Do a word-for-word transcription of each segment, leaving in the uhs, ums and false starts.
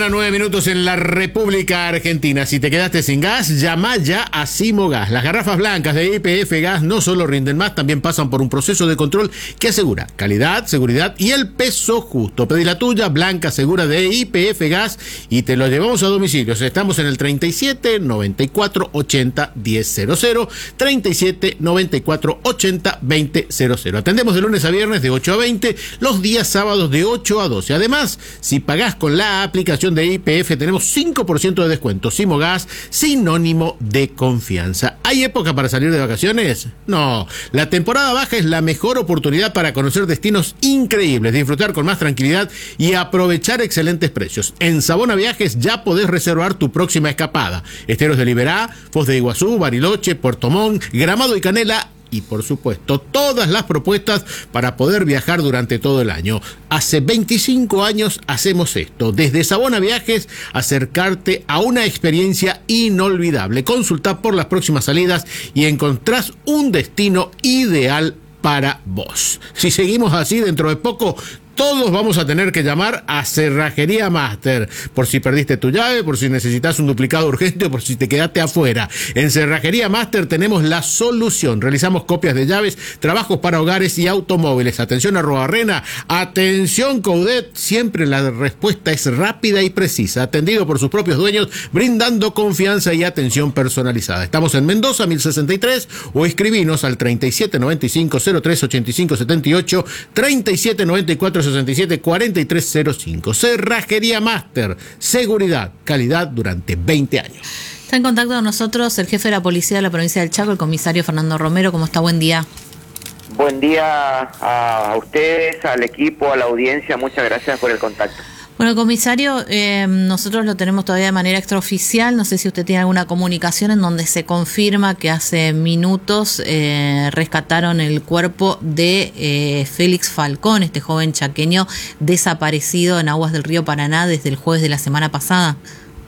mañana, nueve minutos en la República Argentina. Si te quedaste sin gas, llama ya a Simogas. Las garrafas blancas de Y P F Gas no solo rinden más, también pasan por un proceso de control que asegura calidad, seguridad y el peso justo. Pedí la tuya, blanca segura de Y P F Gas, y te lo llevamos a domicilio. Estamos en el treinta y siete, noventa y cuatro, ochenta, diez cero cero, treinta y siete, noventa y cuatro, ochenta, veinte cero cero. Atendemos de lunes a viernes de ocho a veinte, los días sábados de ocho a doce. Además, si pagás con la aplicación de Y P F, tenemos cinco por ciento de descuento. Simogas, sinónimo de confianza. ¿Hay época para salir de vacaciones? No. La temporada baja es la mejor oportunidad para conocer destinos increíbles, disfrutar con más tranquilidad y aprovechar excelentes precios. En Sabona Viajes ya podés reservar tu próxima escapada. Esteros de Liberá, Foz de Iguazú, Bariloche, Puerto Montt, Gramado y Canela, y por supuesto todas las propuestas para poder viajar durante todo el año. Hace veinticinco años hacemos esto. Desde Sabona Viajes, acercarte a una experiencia inolvidable. Consultá por las próximas salidas y encontrás un destino ideal para vos. Si seguimos así, dentro de poco todos vamos a tener que llamar a Cerrajería Master, por si perdiste tu llave, por si necesitas un duplicado urgente o por si te quedaste afuera. En Cerrajería Master tenemos la solución. Realizamos copias de llaves, trabajos para hogares y automóviles. Atención Arrobarrena, atención Coudet, siempre la respuesta es rápida y precisa. Atendido por sus propios dueños, brindando confianza y atención personalizada. Estamos en Mendoza, mil sesenta y tres, o escribinos al treinta y siete, noventa y cinco, cero tres, ochenta y cinco, setenta y ocho, treinta y siete, noventa y cuatro, sesenta y siete, cuarenta y tres cero cinco. Cerrajería Master, seguridad, calidad durante veinte años. Está en contacto con nosotros el jefe de la policía de la provincia del Chaco, el comisario Fernando Romero. ¿Cómo está? Buen día. Buen día a ustedes, al equipo, a la audiencia. Muchas gracias por el contacto. Bueno, comisario, eh, nosotros lo tenemos todavía de manera extraoficial. No sé si usted tiene alguna comunicación en donde se confirma que hace minutos eh, rescataron el cuerpo de eh, Félix Falcón, este joven chaqueño desaparecido en aguas del río Paraná desde el jueves de la semana pasada.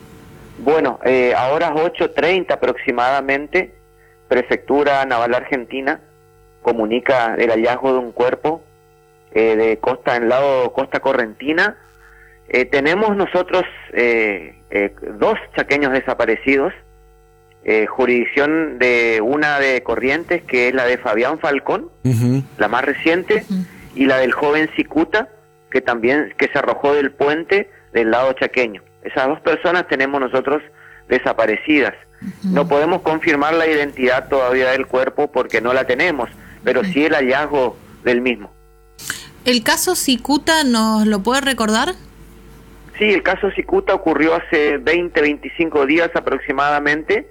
Bueno, eh, a horas ocho treinta aproximadamente, Prefectura Naval Argentina comunica el hallazgo de un cuerpo eh, de costa en lado Costa Correntina. Eh, tenemos nosotros eh, eh, dos chaqueños desaparecidos, eh, jurisdicción de una de Corrientes, que es la de Fabián Falcón, uh-huh. la más reciente, uh-huh. y la del joven Cicuta, que también que se arrojó del puente del lado chaqueño. Esas dos personas tenemos nosotros desaparecidas. Uh-huh. No podemos confirmar la identidad todavía del cuerpo porque no la tenemos, pero uh-huh. sí el hallazgo del mismo. ¿El caso Cicuta nos lo puede recordar? Sí, el caso Cicuta ocurrió hace veinte, veinticinco días aproximadamente.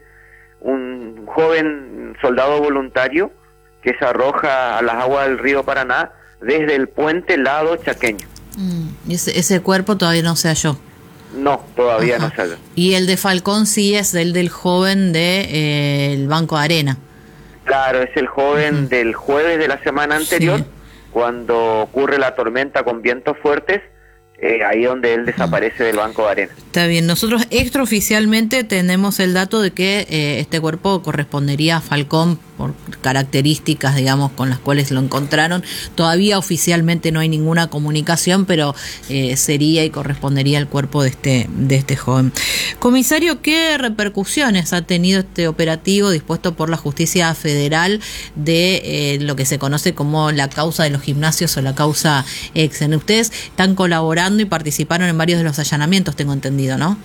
Un joven soldado voluntario que se arroja a las aguas del río Paraná desde el puente lado chaqueño. Mm, ese, ese cuerpo todavía no se halló. No, todavía Ajá. no se halló. Y el de Falcón sí es el del joven del de, eh, Banco de Arena. Claro, es el joven uh-huh. del jueves de la semana anterior, sí. cuando ocurre la tormenta con vientos fuertes. Eh, ahí donde él desaparece del Banco de Arena. Está bien, nosotros extraoficialmente tenemos el dato de que eh, este cuerpo correspondería a Falcón por características, digamos, con las cuales lo encontraron. Todavía oficialmente no hay ninguna comunicación, pero eh, sería y correspondería al cuerpo de este de este joven. Comisario, ¿qué repercusiones ha tenido este operativo dispuesto por la Justicia Federal de eh, lo que se conoce como la causa de los gimnasios o la causa Exen? Ustedes están colaborando y participaron en varios de los allanamientos, tengo entendido, ¿no?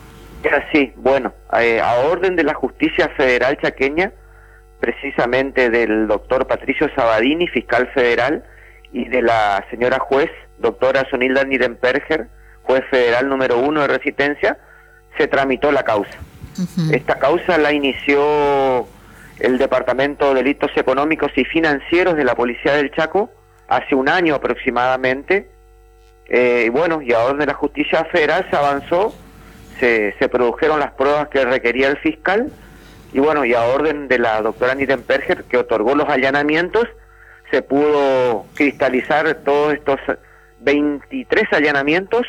Sí, bueno, eh, a orden de la Justicia Federal chaqueña, precisamente del doctor Patricio Sabadini, fiscal federal, y de la señora juez, doctora Sonilda Nirenperger, juez federal número uno de Resistencia, se tramitó la causa. Uh-huh. Esta causa la inició el Departamento de Delitos Económicos y Financieros de la Policía del Chaco hace un año aproximadamente. Eh, y bueno, y a orden de la Justicia Federal se avanzó, se, se produjeron las pruebas que requería el fiscal, y bueno, y a orden de la doctora Nirenperger, que otorgó los allanamientos, se pudo cristalizar todos estos veintitrés allanamientos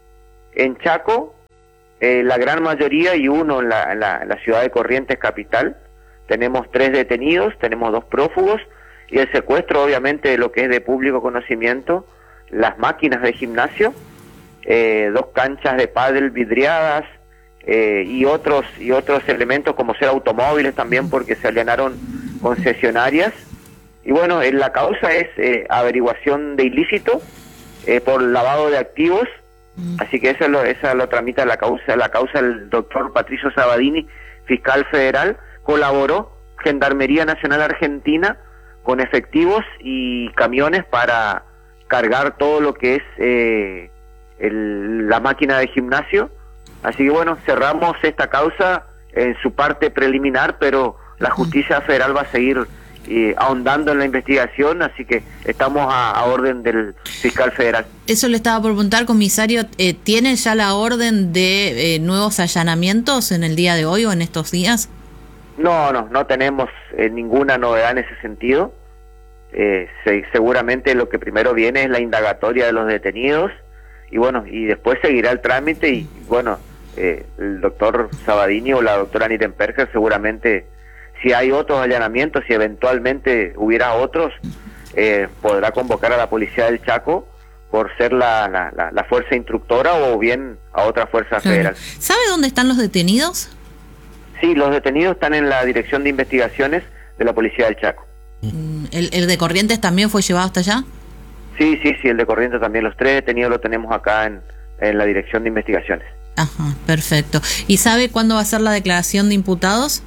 en Chaco, eh, la gran mayoría y uno en la, en la, en la ciudad de Corrientes capital. Tenemos tres detenidos, tenemos dos prófugos, y el secuestro obviamente de lo que es de público conocimiento, las máquinas de gimnasio, eh, dos canchas de pádel vidriadas, eh, y otros y otros elementos como ser automóviles también, porque se allanaron concesionarias. Y bueno, eh, la causa es eh, averiguación de ilícito eh, por lavado de activos, así que eso lo, esa lo tramita la causa, la causa el doctor Patricio Sabadini, fiscal federal. Colaboró Gendarmería Nacional Argentina con efectivos y camiones para cargar todo lo que es eh, el, la máquina de gimnasio. Así que bueno, cerramos esta causa en su parte preliminar, pero la justicia federal va a seguir eh, ahondando en la investigación, así que estamos a, a orden del fiscal federal. Eso le estaba por preguntar, comisario, eh, ¿tiene ya la orden de eh, nuevos allanamientos en el día de hoy o en estos días? No, no, no tenemos eh, ninguna novedad en ese sentido. Eh, se, seguramente lo que primero viene es la indagatoria de los detenidos, y bueno, y después seguirá el trámite, y bueno, eh, el doctor Sabadini o la doctora Nirenberger seguramente, si hay otros allanamientos, si eventualmente hubiera otros, eh, podrá convocar a la policía del Chaco por ser la, la, la, la fuerza instructora, o bien a otra fuerza federal. ¿Sabe dónde están los detenidos? Sí, los detenidos están en la Dirección de Investigaciones de la Policía del Chaco. ¿El, el de Corrientes también fue llevado hasta allá? Sí, sí, sí, el de Corrientes también. Los tres detenidos los tenemos acá en, en la Dirección de Investigaciones. Ajá, perfecto. ¿Y sabe cuándo va a ser la declaración de imputados?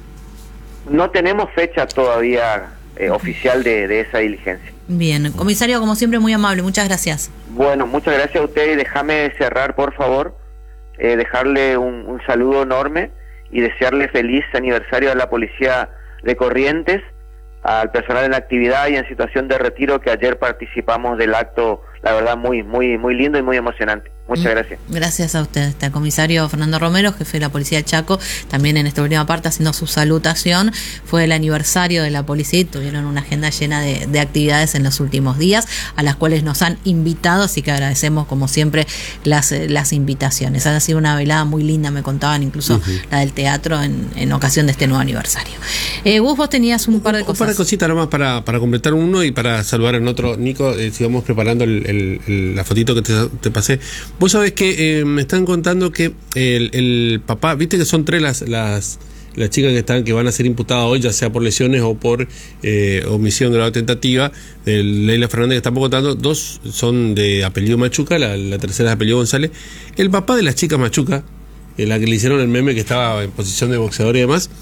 No tenemos fecha todavía eh, oficial de, de esa diligencia. Bien, comisario, como siempre, muy amable. Muchas gracias. Bueno, muchas gracias a usted, y déjame cerrar, por favor, eh, dejarle un, un saludo enorme y desearle feliz aniversario a la Policía de Corrientes, al personal en actividad y en situación de retiro, que ayer participamos del acto, la verdad, muy muy muy lindo y muy emocionante. Muchas gracias. Gracias a usted. Está el comisario Fernando Romero, jefe de la Policía del Chaco, también en esta última parte haciendo su salutación. Fue el aniversario de la policía y tuvieron una agenda llena de, de actividades en los últimos días, a las cuales nos han invitado, así que agradecemos como siempre las, las invitaciones. Ha sido una velada muy linda, me contaban, incluso uh-huh. la del teatro en, en ocasión de este nuevo aniversario. Eh, Gus, vos tenías un par de cosas. Un par de cositas nomás para, para completar uno y para saludar en otro. Nico, eh, sigamos preparando el, el, el, la fotito que te, te pasé. Vos sabés que eh, me están contando que el, el papá, viste que son tres las, las, las chicas que están que van a ser imputadas hoy, ya sea por lesiones o por eh, omisión grado tentativa, de Leila Fernández, que estamos contando. Dos son de apellido Machuca, la, la tercera es de apellido González. El papá de la chica Machuca, eh, la que le hicieron el meme, que estaba en posición de boxeador y demás,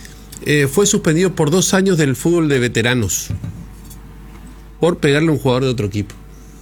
eh, fue suspendido por dos años del fútbol de veteranos por pegarle a un jugador de otro equipo.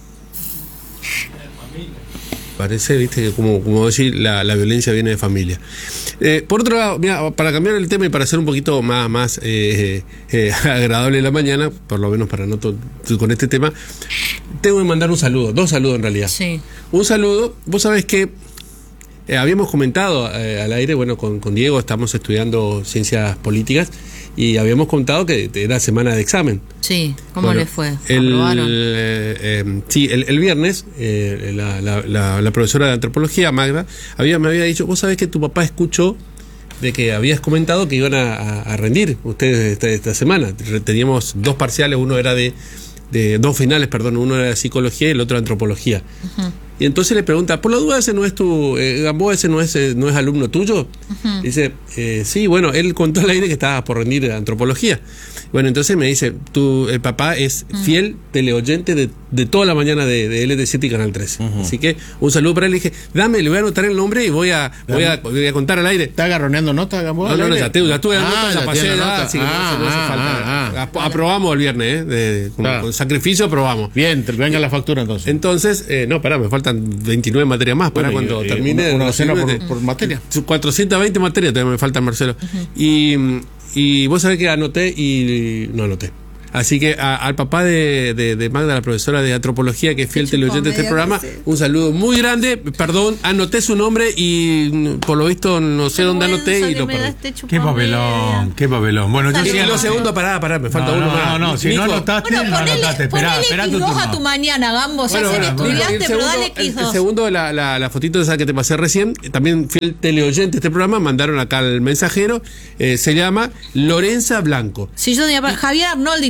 Parece, viste, que como, como decir, la, la violencia viene de familia. Eh, por otro lado, mira, para cambiar el tema y para hacer un poquito más, más eh, eh, agradable la mañana, por lo menos para no to- con este tema, tengo que mandar un saludo, dos saludos en realidad. Sí. Un saludo, vos sabés que eh, habíamos comentado eh, al aire, bueno, con, con Diego estamos estudiando ciencias políticas y habíamos contado que era semana de examen. Sí, ¿cómo bueno, le fue? El, ¿Aprobaron? Eh, eh, sí, el, el viernes eh, la, la, la, la profesora de antropología, Magda, había, me había dicho, vos sabés que tu papá escuchó de que habías comentado que iban a, a, a rendir ustedes esta, esta semana. Teníamos dos parciales, uno era de, de dos finales, perdón, uno era de psicología y el otro de antropología. Uh-huh. Y entonces le pregunta, por la duda, ese no es tu, eh, Gamboa, ese no es, eh, no es alumno tuyo. Uh-huh. Dice, eh, sí, bueno, él contó al aire que estaba por rendir antropología. Bueno, entonces me dice, tu, el papá es uh-huh. fiel teleoyente de, de toda la mañana de, de L T siete y Canal trece. Uh-huh. Así que un saludo para él. Le dije, dame, le voy a anotar el nombre y voy a, voy a, voy a contar al aire. ¿Está agarroneando nota, Gamboa? No, no, no, ya, te, ya tuve la ah, nota, ya, ya pasé, nota. Así que ah, no, no hace ah, falta. Ah, ah. Aprobamos el viernes, ¿eh? De, con, ah. con sacrificio aprobamos. Bien, venga la factura entonces. Entonces, eh, no, pará, me faltan veintinueve materias más para bueno, cuando y, termine. Una, una docena por, por materia. cuatrocientas veinte materias todavía me faltan, Marcelo. Uh-huh. Y, y vos sabés que anoté y no anoté. Así que a, al papá de, de, de Magda, la profesora de antropología, que es fiel teleoyente de este programa, un saludo muy grande. Perdón, anoté su nombre y por lo visto no sé dónde anoté y lo perdí. Qué papelón, qué papelón. Bueno, yo y lo segundo, pará, pará, me falta no, uno no, más. No, no, si Nico, no anotaste, bueno, no ponele, anotaste. Esperá, esperá tu turno. a tu mañana, Gambo. Ya bueno, sé que bueno, estudiaste, pero dale equis dos. El, el segundo, la, la, la fotito esa que te pasé recién, también fiel teleoyente de este programa, mandaron acá al mensajero, eh, se llama Lorenza Blanco. Sí, yo tenía Javier Arnoldi también.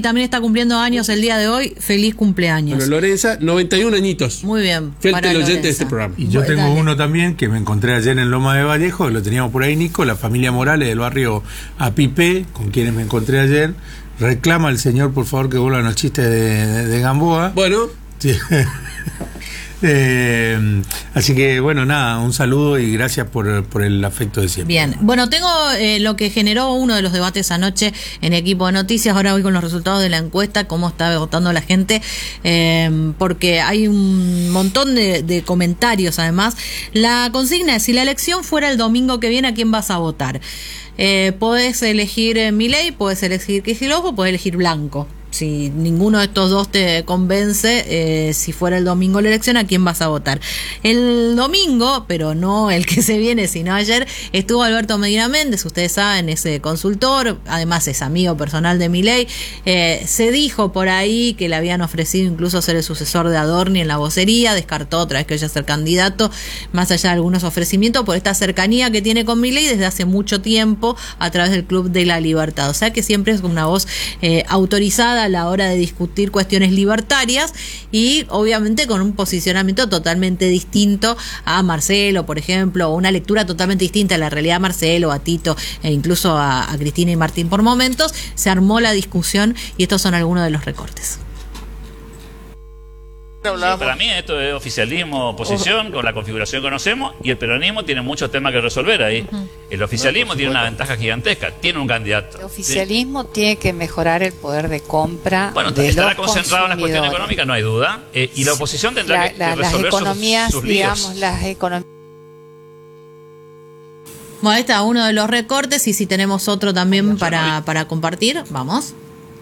también está cumpliendo años el día de hoy. Feliz cumpleaños. Bueno, Lorenza, noventa y un añitos. Muy bien. Fiel para oyente Lorenza. de este programa. Y yo Bueno, tengo dale. uno también que me encontré ayer en Loma de Vallejo, que lo teníamos por ahí, Nico, la familia Morales del barrio Apipé, con quienes me encontré ayer. Reclama al señor, por favor, que vuelvan los chistes de, de, de Gamboa. Bueno, Sí. Eh, así que, bueno, nada, un saludo y gracias por, por el afecto de siempre. Bien, bueno, tengo eh, lo que generó uno de los debates anoche en Equipo de Noticias. Ahora voy con los resultados de la encuesta, cómo está votando la gente, eh, porque hay un montón de, de comentarios. Además, la consigna es: si la elección fuera el domingo que viene, ¿a quién vas a votar? Eh, podés elegir eh, Milei, podés elegir Kicillof o podés elegir Blanco. Si ninguno de estos dos te convence, eh, si fuera el domingo la elección, ¿a quién vas a votar? El domingo, pero no el que se viene, sino ayer, estuvo Alberto Medina Méndez, ustedes saben, ese consultor, además es amigo personal de Milei. Eh, se dijo por ahí que le habían ofrecido incluso ser el sucesor de Adorni en la vocería, descartó otra vez que vaya a ser candidato, más allá de algunos ofrecimientos, por esta cercanía que tiene con Milei desde hace mucho tiempo a través del Club de la Libertad. O sea que siempre es una voz eh, autorizada a la hora de discutir cuestiones libertarias y obviamente con un posicionamiento totalmente distinto a Marcelo, por ejemplo, o una lectura totalmente distinta a la realidad de Marcelo, a Tito e incluso a, a Cristina y Martín por momentos. Se armó la discusión y estos son algunos de los recortes. Sí, para mí esto es oficialismo, oposición, con la configuración que conocemos, y el peronismo tiene muchos temas que resolver ahí. Uh-huh. El oficialismo no, tiene una ventaja gigantesca, tiene un candidato. El oficialismo ¿sí? tiene que mejorar el poder de compra. Bueno, de estará los concentrado en la cuestión económica, no hay duda, eh, y la oposición tendrá la, que, la, que resolver las economías, sus, sus digamos, líos. las economías. Bueno, ahí está uno de los recortes y si tenemos otro también para, para compartir, vamos.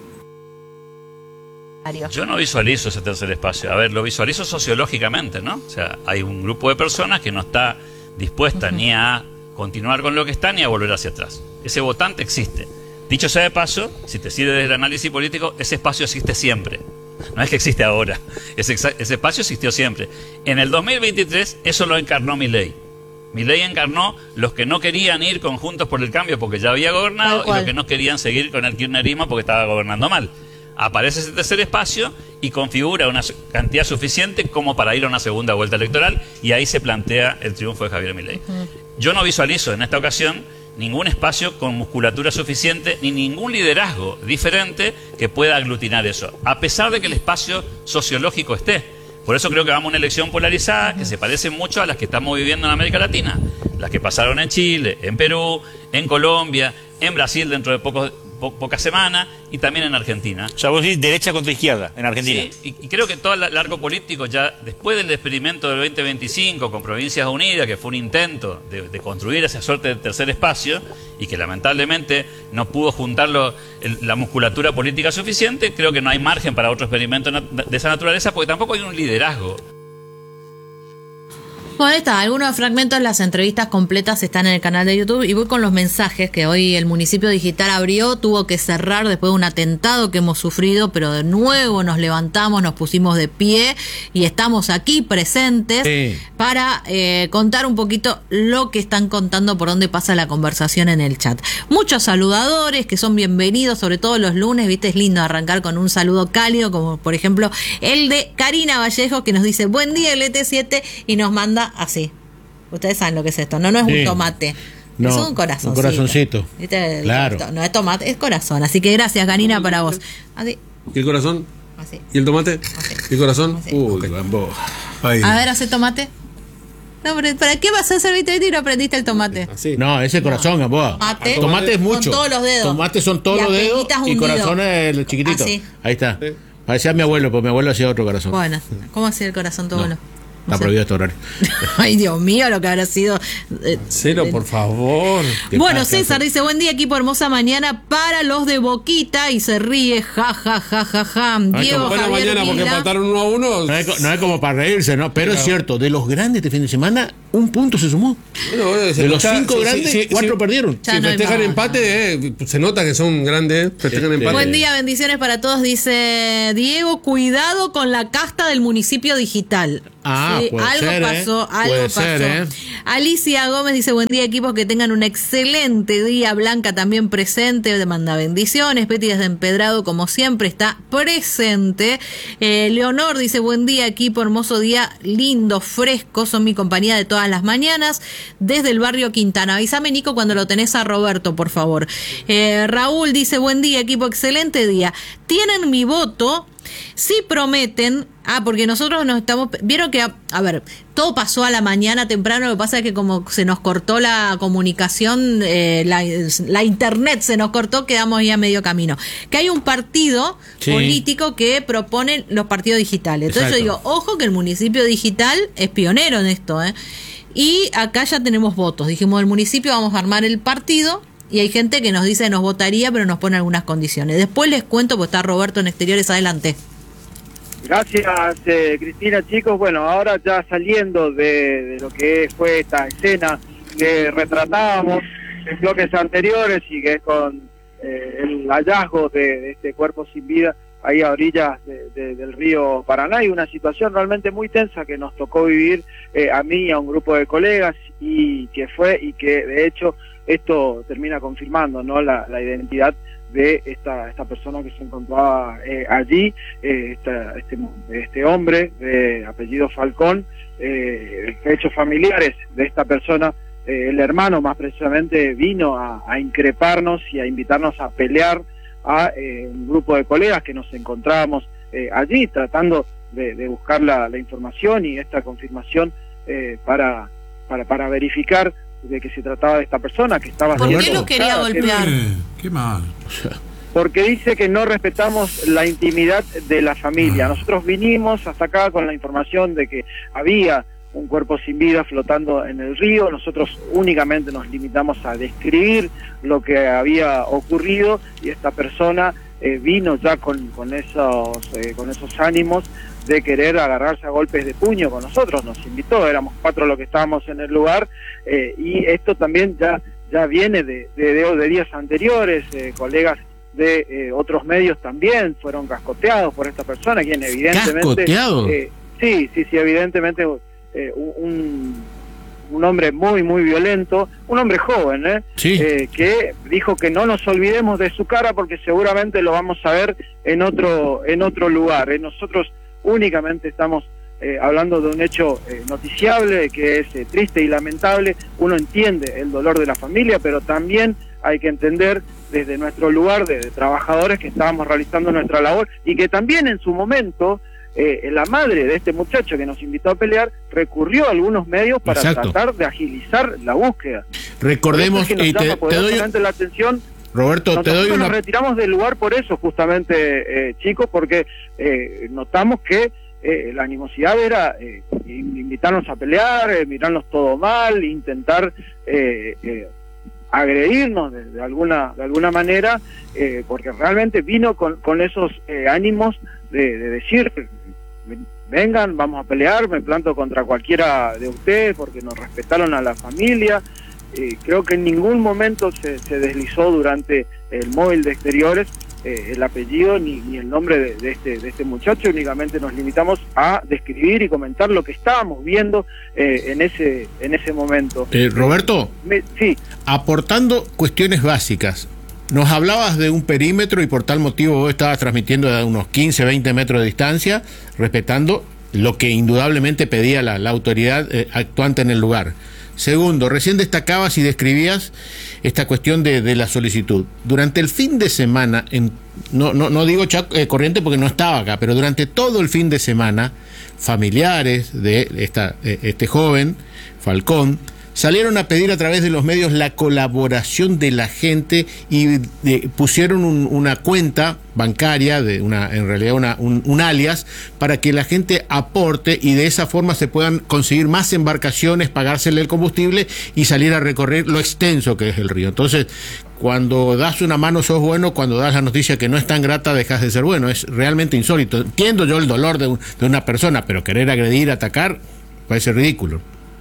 Yo no visualizo ese tercer espacio. A ver, lo visualizo sociológicamente, ¿no? O sea, hay un grupo de personas que no está dispuesta uh-huh. ni a continuar con lo que está ni a volver hacia atrás. Ese votante existe. Dicho sea de paso, si te sirve desde el análisis político, ese espacio existe siempre. No es que existe ahora. Ese, ese espacio existió siempre. En el dos mil veintitrés eso lo encarnó Milei. Milei encarnó los que no querían ir con Juntos por el Cambio porque ya había gobernado y los que no querían seguir con el kirchnerismo porque estaba gobernando mal. Aparece ese tercer espacio y configura una cantidad suficiente como para ir a una segunda vuelta electoral y ahí se plantea el triunfo de Javier Milei. Uh-huh. Yo no visualizo en esta ocasión ningún espacio con musculatura suficiente ni ningún liderazgo diferente que pueda aglutinar eso, a pesar de que el espacio sociológico esté. Por eso creo que vamos a una elección polarizada uh-huh. que se parece mucho a las que estamos viviendo en América Latina, las que pasaron en Chile, en Perú, en Colombia, en Brasil dentro de pocos Po pocas semanas y también en Argentina. O sea, vos decís derecha contra izquierda en Argentina. Sí, y, y creo que todo el arco político ya después del experimento del veinte veinticinco con Provincias Unidas, que fue un intento de, de construir esa suerte de tercer espacio y que lamentablemente no pudo juntar lo, el, la musculatura política suficiente, creo que no hay margen para otro experimento de esa naturaleza porque tampoco hay un liderazgo. Bueno, ahí está, algunos fragmentos de las entrevistas completas están en el canal de YouTube y voy con los mensajes que hoy el municipio digital abrió, tuvo que cerrar después de un atentado que hemos sufrido, pero de nuevo nos levantamos, nos pusimos de pie y estamos aquí presentes sí. para eh, contar un poquito lo que están contando, por dónde pasa la conversación en el chat. Muchos saludadores que son bienvenidos, sobre todo los lunes, viste, es lindo arrancar con un saludo cálido, como por ejemplo el de Karina Vallejo, que nos dice buen día L T siete y nos manda así. Ustedes saben lo que es esto. No, no es sí. un tomate. No, es un corazoncito. Un corazoncito. ¿Viste? Claro. No es tomate, es corazón. Así que gracias, Karina, para vos. Así. ¿Y el corazón? Así. ¿Y el tomate? Así. ¿Y el corazón? Así. Uy, okay. A ver, hace tomate. No, pero ¿para qué vas a hacer viste y no aprendiste el tomate? Así. No, ese corazón, no. Tomate. Tomate es mucho. Son todos los dedos. Tomate son todos los dedos y corazón es el chiquitito. Así. Ahí está. Sí. Parecía mi abuelo, porque mi abuelo hacía otro corazón. Bueno, ¿cómo hacía el corazón tu abuelo? No. Está prohibido este horario. Ay, Dios mío, lo que habrá sido. Eh, Cero, eh, por favor. Bueno, César dice, buen día, equipo, hermosa mañana para los de Boquita, y se ríe, ja, ja, ja, ja, ja. Diego Buena Javier mañana, Vila. porque empataron uno a uno. No es, no es como para reírse, ¿no? Pero claro. Es cierto, de los grandes este fin de semana, Un punto se sumó. Bueno, bueno, se de los está- cinco sí, grandes, sí, sí, cuatro sí. perdieron. Ya Si no hay festejan más. empate, eh, se nota que son grandes, festejan Este, empate. Buen día, bendiciones para todos, dice Diego. Cuidado con la casta del municipio digital. Ah, puede algo ser, ¿eh? pasó, algo Puede pasó. ser, ¿eh? Alicia Gómez dice, buen día, equipos, que tengan un excelente día. Blanca también presente, manda bendiciones. Betty desde Empedrado, como siempre, está presente. Eh, Leonor dice, buen día, equipo, hermoso día, lindo, fresco, son mi compañía de todas las mañanas, desde el barrio Quintana. Avísame, Nico, cuando lo tenés a Roberto, por favor. Eh, Raúl dice, buen día, equipo, excelente día. Tienen mi voto. Si prometen, ah, porque nosotros nos estamos, vieron que, a, a ver, todo pasó a la mañana temprano, lo que pasa es que como se nos cortó la comunicación, eh, la, la internet se nos cortó, quedamos ahí a medio camino. Que hay un partido Sí. político que propone los partidos digitales. Entonces yo Exacto. digo, ojo que el municipio digital es pionero en esto, ¿eh? Y acá ya tenemos votos. Dijimos, el municipio vamos a armar el partido. Y hay gente que nos dice que nos votaría, pero nos pone algunas condiciones. Después les cuento, pues está Roberto en Exteriores, adelante. Gracias, eh, Cristina, chicos. Bueno, ahora ya saliendo de, de lo que fue esta escena que retratábamos en bloques anteriores y que es con eh, el hallazgo de, de este cuerpo sin vida ahí a orillas de, de, del río Paraná, y una situación realmente muy tensa que nos tocó vivir eh, a mí y a un grupo de colegas, y que fue y que de hecho esto termina confirmando, ¿no?, la, la identidad de esta esta persona que se encontraba eh, allí, eh, esta, este, este hombre de apellido Falcón. Eh, hechos familiares de esta persona, eh, el hermano más precisamente vino a, a increparnos y a invitarnos a pelear a eh, un grupo de colegas que nos encontrábamos eh, allí tratando de, de buscar la, la información y esta confirmación eh, para, para para verificar de que se trataba de esta persona que estaba... ¿Por qué siendo lo quería buscada, que- golpear? Eh, qué mal. Porque dice que no respetamos la intimidad de la familia. Nosotros vinimos hasta acá con la información de que había un cuerpo sin vida flotando en el río. Nosotros únicamente nos limitamos a describir lo que había ocurrido, y esta persona eh, vino ya con, con esos eh, con esos ánimos de querer agarrarse a golpes de puño con nosotros. Nos invitó, éramos cuatro los que estábamos en el lugar, eh, y esto también ya ya viene de, de, de días anteriores. Eh, colegas de eh, otros medios también fueron cascoteados por esta persona, quien evidentemente... ¿Cascoteado? Eh, sí, sí, sí, evidentemente eh, un, un hombre muy, muy violento, un hombre joven, ¿eh? Sí. Eh, que dijo que no nos olvidemos de su cara porque seguramente lo vamos a ver en otro, en otro lugar. ¿eh? Nosotros únicamente estamos eh, hablando de un hecho eh, noticiable, que es eh, triste y lamentable. Uno entiende el dolor de la familia, pero también hay que entender desde nuestro lugar de, de trabajadores que estábamos realizando nuestra labor, y que también en su momento eh, la madre de este muchacho que nos invitó a pelear recurrió a algunos medios para Exacto. tratar de agilizar la búsqueda. Recordemos, Por eso es y que nos te, llama te doy, poderosamente la atención. Roberto, te Nosotros doy nos una... retiramos del lugar por eso, justamente, eh, chicos, porque eh, notamos que eh, la animosidad era eh, invitarnos a pelear, eh, mirarnos todo mal, intentar eh, eh, agredirnos de, de alguna de alguna manera, eh, porque realmente vino con, con esos eh, ánimos de, de decir: vengan, vamos a pelear, me planto contra cualquiera de ustedes porque nos respetaron a la familia. Eh, creo que en ningún momento se, se deslizó durante el móvil de Exteriores eh, el apellido ni, ni el nombre de, de este de este muchacho. Únicamente nos limitamos a describir y comentar lo que estábamos viendo eh, en ese en ese momento. Eh, Roberto, Me- sí, aportando cuestiones básicas, nos hablabas de un perímetro y por tal motivo vos estabas transmitiendo a unos quince, veinte metros de distancia, respetando lo que indudablemente pedía la, la autoridad eh, actuante en el lugar. Segundo, recién destacabas y describías esta cuestión de, de la solicitud. Durante el fin de semana, en, no, no, no digo Chaco, eh, Corriente porque no estaba acá, pero durante todo el fin de semana, familiares de esta, eh, este joven, Falcón, salieron a pedir a través de los medios la colaboración de la gente y de, pusieron un, una cuenta bancaria, de una, en realidad una, un, un alias, para que la gente aporte y de esa forma se puedan conseguir más embarcaciones, pagársele el combustible y salir a recorrer lo extenso que es el río. Entonces, cuando das una mano sos bueno, cuando das la noticia que no es tan grata dejas de ser bueno. Es realmente insólito. Entiendo yo el dolor de, un, de una persona, pero querer agredir, atacar, parece ridículo.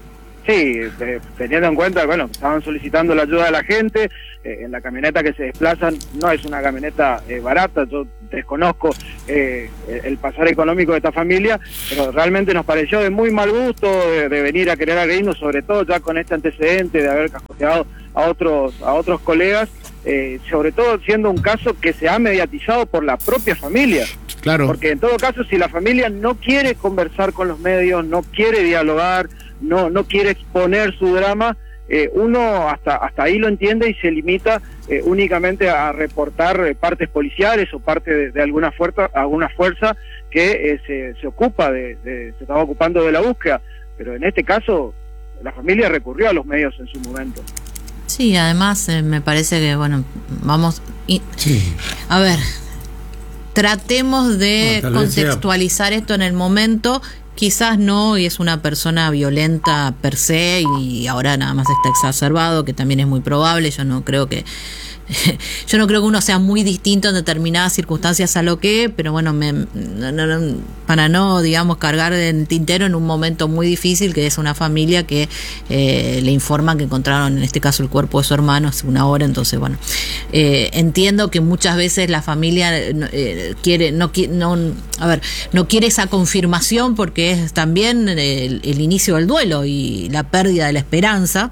Sí, eh, teniendo en cuenta, bueno, estaban solicitando la ayuda de la gente, eh, en la camioneta que se desplazan no es una camioneta eh, barata, yo desconozco eh, el pasar económico de esta familia, pero realmente nos pareció de muy mal gusto de, de venir a querer agredirnos, sobre todo ya con este antecedente de haber cascoteado a otros, a otros colegas, eh, sobre todo siendo un caso que se ha mediatizado por la propia familia. Claro. Porque en todo caso, si la familia no quiere conversar con los medios, no quiere dialogar, no no quiere exponer su drama, eh, uno hasta hasta ahí lo entiende y se limita eh, únicamente a reportar eh, partes policiales o parte de, de alguna fuerza alguna fuerza que eh, se, se ocupa de, de se estaba ocupando de la búsqueda, pero en este caso la familia recurrió a los medios en su momento. Sí, además eh, me parece que bueno, vamos y, Sí. a ver, tratemos de No, tal vez contextualizar esto en el momento. Quizás no, y es una persona violenta per se, y ahora nada más está exacerbado, que también es muy probable. Yo no creo que yo no creo que uno sea muy distinto en determinadas circunstancias a lo que, pero bueno, me, no, no, para no, digamos, cargar en tintero en un momento muy difícil, que es una familia que eh, le informan que encontraron, en este caso, el cuerpo de su hermano hace una hora. Entonces, bueno, eh, entiendo que muchas veces la familia eh, quiere, no, no, a ver, no quiere esa confirmación porque es también el, el inicio del duelo y la pérdida de la esperanza,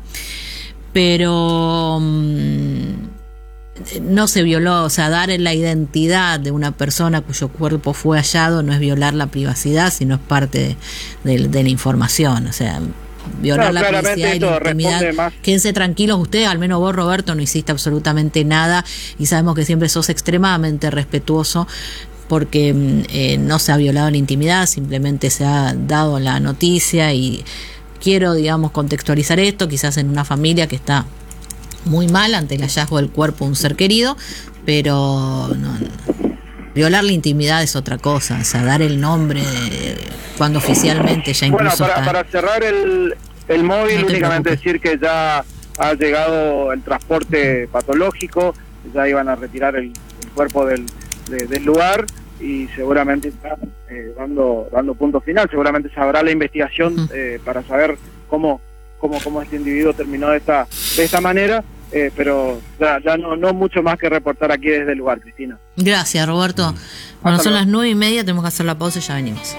pero mmm, no se violó, o sea, dar la identidad de una persona cuyo cuerpo fue hallado no es violar la privacidad, sino es parte de, de, de la información, o sea, violar No, la privacidad y la intimidad. más. Quédense tranquilos ustedes, al menos vos, Roberto, no hiciste absolutamente nada y sabemos que siempre sos extremadamente respetuoso porque eh, no se ha violado la intimidad, simplemente se ha dado la noticia y quiero, digamos, contextualizar esto, quizás en una familia que está muy mal ante el hallazgo del cuerpo de un ser querido, pero no, no. Violar la intimidad es otra cosa, o sea, dar el nombre de, cuando oficialmente ya incluso Bueno, para, está... para cerrar el, el móvil, No te únicamente preocupes. decir que ya ha llegado el transporte patológico, ya iban a retirar el, el cuerpo del, de, del lugar y seguramente están eh, dando, dando punto final, seguramente se habrá la investigación Uh-huh. eh, para saber cómo cómo, cómo este individuo terminó de esta de esta manera, eh, pero ya, ya no, no mucho más que reportar aquí desde el lugar, Cristina. Gracias, Roberto. Bueno, Hasta son luego. las nueve y media, tenemos que hacer la pausa y ya venimos.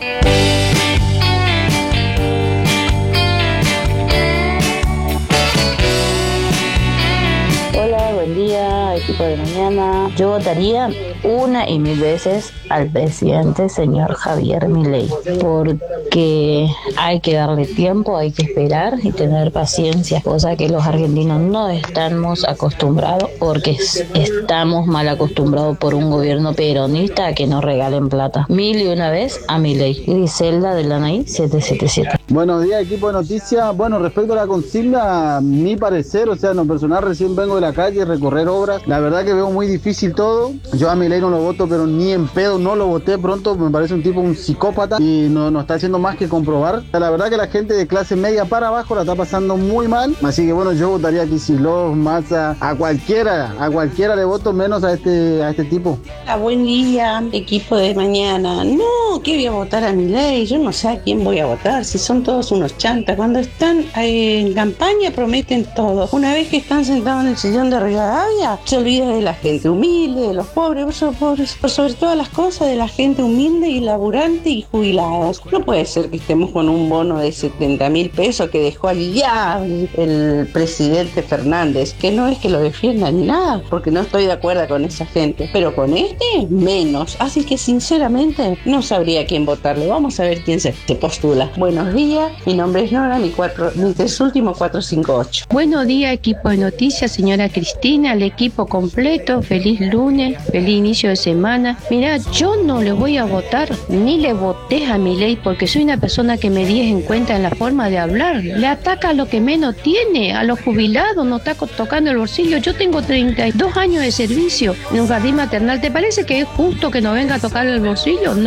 Hola, buen día, equipo de mañana. Yo votaría una y mil veces al presidente señor Javier Milei, porque hay que darle tiempo, hay que esperar y tener paciencia, cosa que los argentinos no estamos acostumbrados, porque es- estamos mal acostumbrados por un gobierno peronista a que nos regalen plata. Mil y una vez a Milei. Griselda de Lanay setecientos setenta y siete. Buenos días, equipo de noticias. Bueno, respecto a la consigna, mi parecer, o sea, en lo personal recién vengo de la calle a recorrer obras. La verdad que veo muy difícil todo. Yo a Milei no lo voto, pero ni en pedo no lo voté pronto. Me parece un tipo, un psicópata y no, no está haciendo más que comprobar. La verdad que la gente de clase media para abajo la está pasando muy mal. Así que bueno, yo votaría a Kicillof, Massa, a cualquiera, a cualquiera le voto menos a este, a este tipo. Hola, buen día, equipo de mañana. No, ¿qué voy a votar a Milei? Yo no sé a quién voy a votar, si son todos unos chantas. Cuando están eh, en campaña prometen todo. Una vez que están sentados en el sillón de Rivadavia, se olvida de la gente humilde, de los pobres, por, por, por sobre todas las cosas, de la gente humilde y laburante y jubilados. No puede ser que estemos con un bono de setenta mil pesos que dejó allá el presidente Fernández, que no es que lo defienda ni nada, porque no estoy de acuerdo con esa gente, pero con este menos. Así que sinceramente no sabría a quién votarle. Vamos a ver quién se, se postula. Buenos días, mi nombre es Nora, mi, cuatro, mi tres último cuatro cinco ocho. Buenos días, equipo de noticias, señora Cristina, el equipo completo, feliz lunes, feliz inicio de semana. Mira, yo no le voy a votar, ni le voté a Milei, porque soy una persona que me diez en cuenta en la forma de hablar. Le ataca a lo que menos tiene, a los jubilados, no está co- tocando el bolsillo. Yo tengo treinta y dos años de servicio en un jardín maternal. ¿Te parece que es justo que no venga a tocar el bolsillo? No, es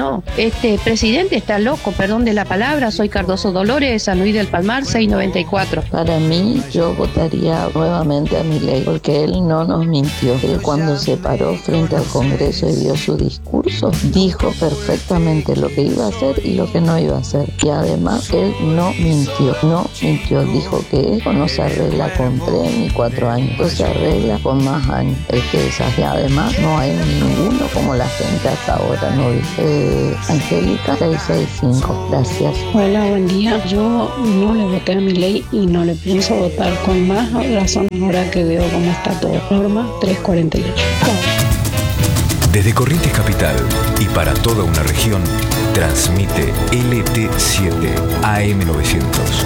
Este presidente está loco, perdón de la palabra. Soy Cardoso Dolores, San Luis del Palmar, seiscientos noventa y cuatro. Para mí, yo votaría nuevamente a Milei, porque él no nos mintió. Él, cuando se paró frente al Congreso y dio su discurso, dijo perfectamente lo que iba a hacer y lo que no iba a hacer. Y además, él no mintió, no mintió. Dijo que esto no se arregla con tres ni cuatro años, esto se arregla con más años. Es que esa, y además no hay ninguno como la gente hasta ahora, ¿no? Eh, Angélica seiscientos sesenta y cinco, gracias. Hola, buen día. Yo no le voté a Milei y no le pienso votar, con más razón ahora que veo cómo está todo. Norma trescientos cuarenta y ocho. Desde Corrientes Capital y para toda una región, transmite L T siete A M novecientos.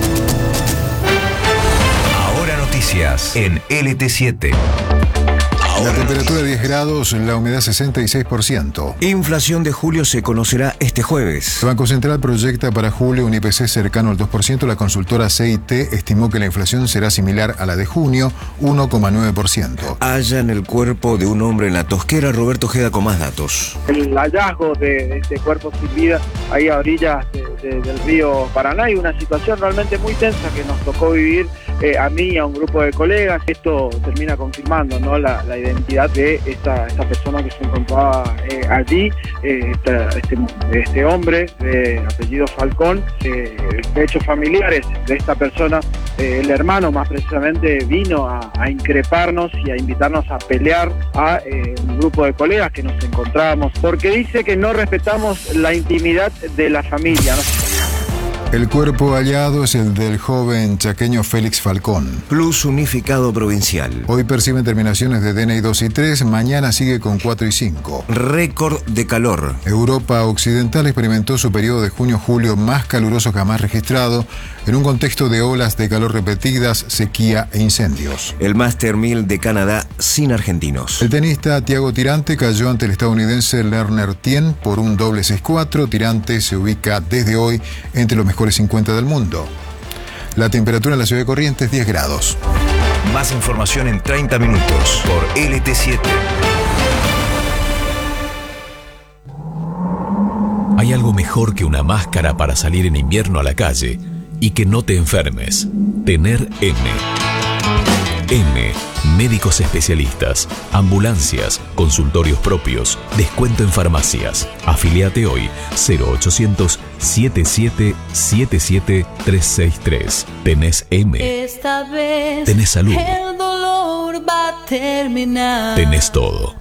Ahora noticias en L T siete. La temperatura diez grados, la humedad sesenta y seis por ciento. Inflación de julio se conocerá este jueves. El Banco Central proyecta para julio un I P C cercano al dos por ciento. La consultora C I T estimó que la inflación será similar a la de junio, uno coma nueve por ciento. Hallan el cuerpo de un hombre en la Tosquera. Roberto Ojeda con más datos. El hallazgo de, de este cuerpo sin vida ahí a orillas de, de, del río Paraná, y una situación realmente muy tensa que nos tocó vivir eh, a mí y a un grupo de colegas. Esto termina confirmando, ¿no?, la, la identidad de esta, esta persona que se encontraba eh, allí, eh, esta, este, este hombre de apellido Falcón. Eh, de hecho, familiares de esta persona, eh, el hermano más precisamente, vino a, a increparnos y a invitarnos a pelear a eh, un grupo de colegas que nos encontrábamos, porque dice que no respetamos la intimidad de la familia, ¿no? El cuerpo hallado es el del joven chaqueño Félix Falcón. Plus unificado provincial. Hoy perciben terminaciones de D N I dos y tres, mañana sigue con cuatro y cinco. Récord de calor. Europa Occidental experimentó su periodo de junio-julio más caluroso jamás registrado, en un contexto de olas de calor repetidas, sequía e incendios. El Master mil de Canadá sin argentinos. El tenista Thiago Tirante cayó ante el estadounidense Lerner Tien por un doble seis cuatro. Tirante se ubica desde hoy entre los mejores cincuenta del mundo. La temperatura en la ciudad de Corrientes, diez grados. Más información en treinta minutos por L T siete. Hay algo mejor que una máscara para salir en invierno a la calle y que no te enfermes. Tener M. M. Médicos especialistas, ambulancias, consultorios propios, descuento en farmacias. Afiliate hoy cero ochocientos, setenta y siete, setenta y siete, trescientos sesenta y tres. Tenés M. Esta vez tenés salud. El dolor va a terminar. Tenés todo.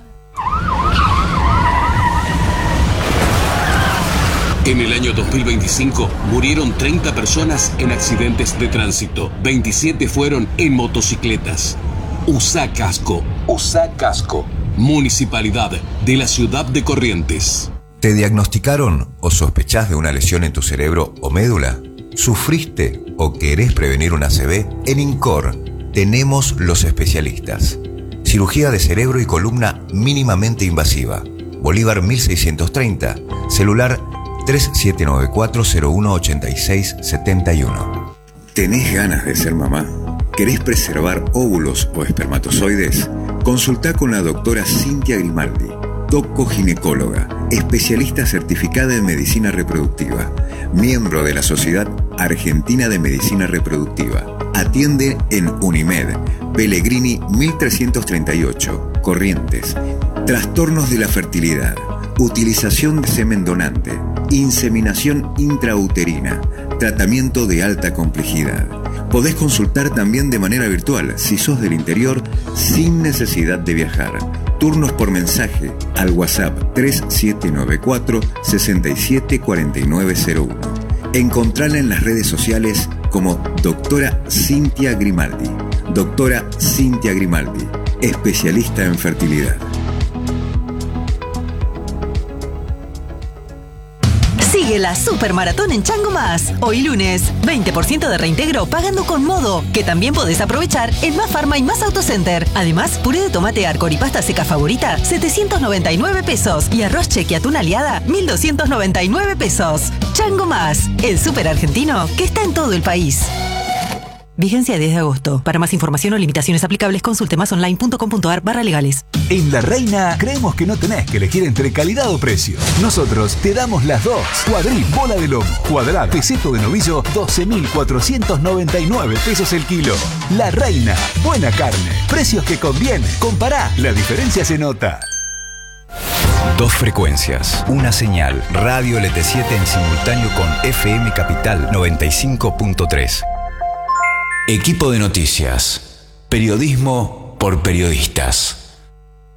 En el año dos mil veinticinco murieron treinta personas en accidentes de tránsito. veintisiete fueron en motocicletas. Usa casco. Usa casco. Municipalidad de la ciudad de Corrientes. ¿Te diagnosticaron o sospechás de una lesión en tu cerebro o médula? ¿Sufriste o querés prevenir una A C V? En INCOR tenemos los especialistas. Cirugía de cerebro y columna mínimamente invasiva. Bolívar mil seiscientos treinta. Celular tres siete nueve cuatro, cero uno ocho seis siete uno. ¿Tenés ganas de ser mamá? ¿Querés preservar óvulos o espermatozoides? Consultá con la doctora Cintia Grimaldi, doco-ginecóloga, especialista certificada en medicina reproductiva, miembro de la Sociedad Argentina de Medicina Reproductiva. Atiende en Unimed, Pellegrini mil trescientos treinta y ocho, Corrientes. Trastornos de la fertilidad, utilización de semen donante, inseminación intrauterina, tratamiento de alta complejidad. Podés consultar también de manera virtual si sos del interior sin necesidad de viajar. Turnos por mensaje al WhatsApp tres siete nueve cuatro, seis siete cuatro nueve cero uno. Encontrala en las redes sociales como Doctora Cintia Grimaldi. Doctora Cintia Grimaldi, especialista en fertilidad. Sigue la Supermaratón en Chango Más. Hoy lunes, veinte por ciento de reintegro pagando con Modo, que también podés aprovechar en Más Farma y Más Autocenter. Además, puré de tomate Arcor y pasta seca favorita, setecientos noventa y nueve pesos. Y arroz cheque atún aliada, mil doscientos noventa y nueve pesos. Chango Más, el súper argentino que está en todo el país. Vigencia diez de agosto. Para más información o limitaciones aplicables, consulte masonline.com.ar barra legales. En La Reina creemos que no tenés que elegir entre calidad o precio. Nosotros te damos las dos. Cuadril, bola de lomo, cuadrado, peseto de novillo, doce mil cuatrocientos noventa y nueve pesos el kilo. La Reina, buena carne, precios que convienen. Compará, la diferencia se nota. Dos frecuencias, una señal, Radio L T siete en simultáneo con F M Capital noventa y cinco punto tres. Equipo de noticias, periodismo por periodistas.